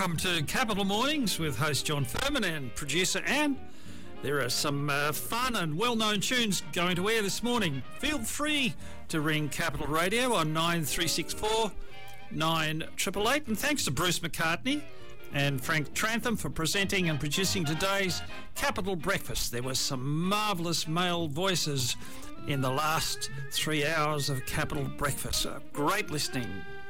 Welcome to Capital Mornings with host John Furman and producer Anne. There are some fun and well-known tunes going to air this morning. Feel free to ring Capital Radio on 9364 9888. And thanks to Bruce McCartney and Frank Trantham for presenting and producing today's Capital Breakfast. There were some marvellous male voices in the last 3 hours of Capital Breakfast. Great listening.